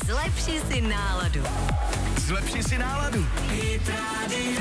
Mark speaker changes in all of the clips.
Speaker 1: Zlepši si náladu.
Speaker 2: Zlepši si náladu.
Speaker 1: Hit Radio.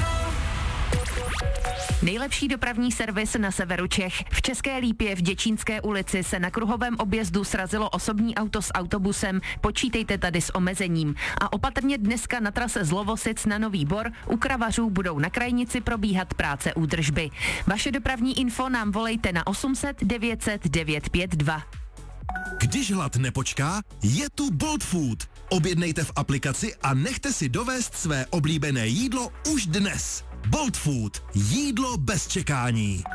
Speaker 3: Nejlepší dopravní servis na severu Čech. V České Lípě v Děčínské ulici se na kruhovém objezdu srazilo osobní auto s autobusem. Počítejte tady s omezením. A opatrně dneska na trase z Lovosic na Nový Bor u Kravařů budou na krajnici probíhat práce údržby. Vaše dopravní info nám volejte na 800 900 952.
Speaker 2: Když hlad nepočká, je tu Bolt Food. Objednejte v aplikaci a nechte si dovést své oblíbené jídlo už dnes. Bolt Food. Jídlo bez čekání.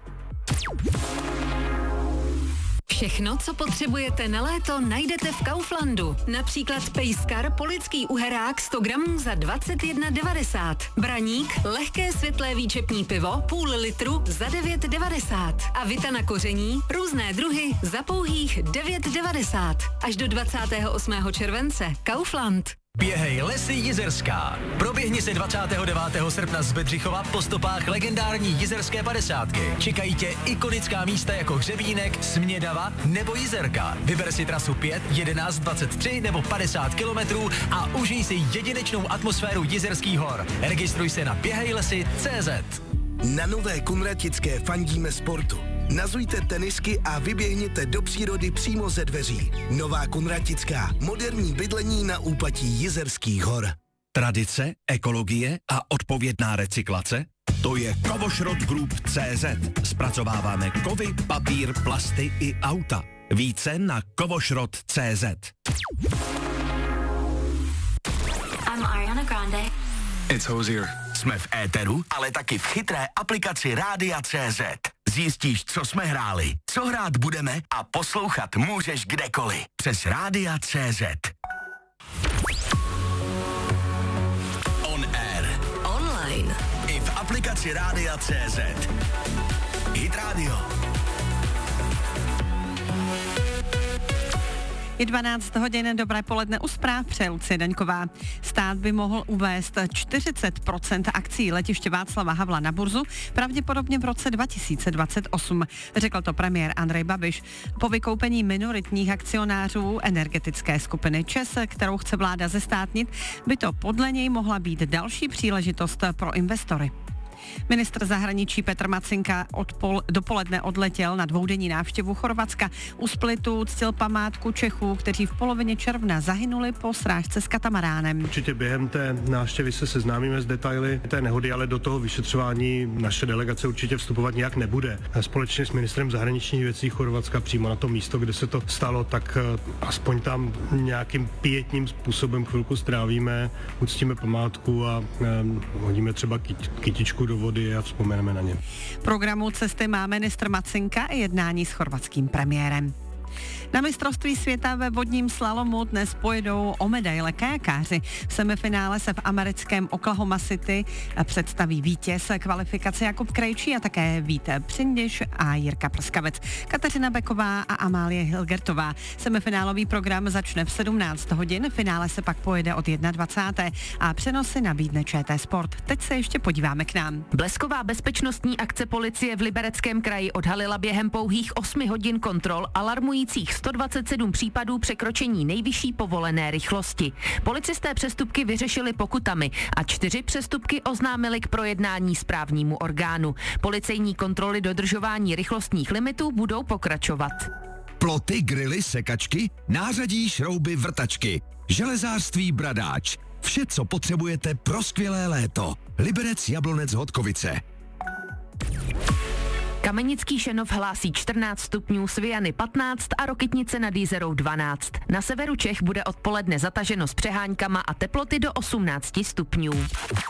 Speaker 1: Všechno, co potřebujete na léto, najdete v Kauflandu. Například pejskar polický uherák 100 gramů za 21,90. Braník, lehké světlé výčepní pivo, půl litru za 9,90. A vita na koření, různé druhy za pouhých 9,90. Až do 28. července. Kaufland.
Speaker 4: Běhej Lesy Jizerská. Proběhni se 29. srpna z Bedřichova po stopách legendární Jizerské 50. Čekají tě ikonická místa jako Hřebínek, Smědava nebo Jizerka. Vyber si trasu 5, 11, 23 nebo 50 kilometrů a užij si jedinečnou atmosféru Jizerských hor. Registruj se na běhejlesy.cz.
Speaker 5: Na Nové Kunratické fandíme sportu. Nazujte tenisky a vyběhněte do přírody přímo ze dveří. Nová Kunratická. Moderní bydlení na úpatí Jizerských hor.
Speaker 2: Tradice, ekologie a odpovědná recyklace? To je Kovošrot Group CZ. Zpracováváme kovy, papír, plasty i auta. Více na kovošrot.cz.
Speaker 1: I'm Ariana Grande.
Speaker 2: It's Hozier. Jsme v éteru, ale taky v chytré aplikaci Rádia.cz. Zjistíš, co jsme hráli, co hrát budeme a poslouchat můžeš kdekoliv. Přes Rádia.cz. On air.
Speaker 1: Online.
Speaker 2: I v aplikaci Rádia.cz. Hit Radio.
Speaker 6: Je 12 hodin, dobré poledne u zpráv, přeje Lucie Daňková. Stát by mohl uvést 40% akcí letiště Václava Havla na burzu, pravděpodobně v roce 2028, řekl to premiér Andrej Babiš. Po vykoupení minoritních akcionářů energetické skupiny ČEZ, kterou chce vláda zestátnit, by to podle něj mohla být další příležitost pro investory. Ministr zahraničí Petr Macinka dopoledne odletěl na dvoudenní návštěvu Chorvatska. U Splitu uctil památku Čechů, kteří v polovině června zahynuli po srážce s katamaránem.
Speaker 7: Určitě během té návštěvy se seznámíme s detaily té nehody, ale do toho vyšetřování naše delegace určitě vstupovat nějak nebude. Společně s ministrem zahraničních věcí Chorvatska přímo na to místo, kde se to stalo, tak aspoň tam nějakým pietním způsobem chvilku strávíme, uctíme památku a hodíme třeba kytičku do vody a vzpomeneme na ně.
Speaker 6: V programu cesty má ministr Macinka i jednání s chorvatským premiérem. Na mistrovství světa ve vodním slalomu dnes pojedou o medaile kajakáři. V semifinále se v americkém Oklahoma City představí vítěz kvalifikace Jakub Krejčí a také Vít Přindiš a Jirka Prskavec. Kateřina Beková a Amálie Hilgertová. Semifinálový program začne v 17 hodin, finále se pak pojede od 21. a přenosy nabídne ČT Sport. Teď se ještě podíváme k nám.
Speaker 3: Blesková bezpečnostní akce policie v Libereckém kraji odhalila během pouhých 8 hodin kontrol alarmujících 127 případů překročení nejvyšší povolené rychlosti. Policisté přestupky vyřešili pokutami a 4 přestupky oznámili k projednání správnímu orgánu. Policejní kontroly dodržování rychlostních limitů budou pokračovat.
Speaker 2: Ploty, grily, sekačky, nářadí, šrouby, vrtačky. Železářství Bradáč. Vše, co potřebujete pro skvělé léto. Liberec, Jablonec, Hodkovice.
Speaker 3: Kamenický Šenov hlásí 14 stupňů, Sviany 15 a Rokytnice nad Jízerou 12. Na severu Čech bude odpoledne zataženo s přeháňkama a teploty do 18 stupňů.